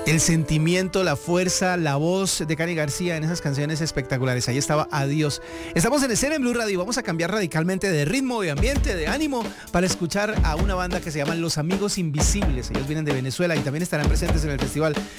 El sentimiento, la fuerza, la voz de Cani García en esas canciones espectaculares. Ahí estaba Adiós. Estamos en escena en Blue Radio. Vamos a cambiar radicalmente de ritmo, de ambiente, de ánimo para escuchar a una banda que se llama Los Amigos Invisibles. Ellos vienen de Venezuela y también estarán presentes en el festival